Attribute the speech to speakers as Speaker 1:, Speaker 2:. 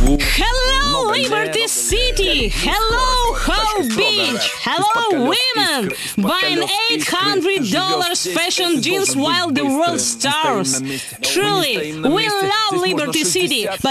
Speaker 1: Hello, Liberty City! Hello, Hope Beach! Hello, women! Buying $800 fashion jeans while the world starves! Truly, we love Liberty City, but